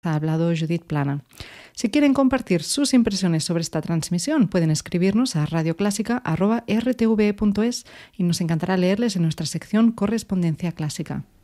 Ha hablado Judith Plana. Si quieren compartir sus impresiones sobre esta transmisión, pueden escribirnos a radioclásica@rtve.es y nos encantará leerles en nuestra sección Correspondencia Clásica.